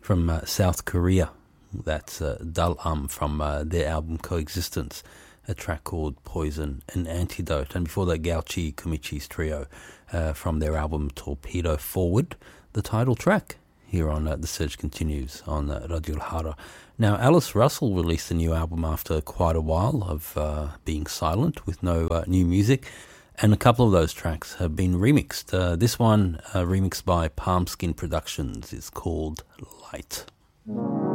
from South Korea. That's Dal from their album Coexistence, a track called Poison and Antidote. And before that, Gauchi Kumichi's trio from their album Torpedo Forward, the title track here on The Surge Continues on Radio Hara. Now, Alice Russell released a new album after quite a while of being silent with no new music, and a couple of those tracks have been remixed. This one, remixed by Palm Skin Productions, is called Light.